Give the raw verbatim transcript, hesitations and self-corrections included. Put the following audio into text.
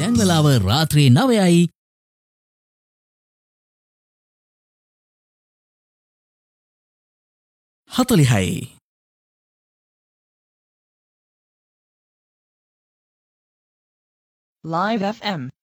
දැන් වෙලාව රාත්‍රී නවයයි හතළිහයි. Live F M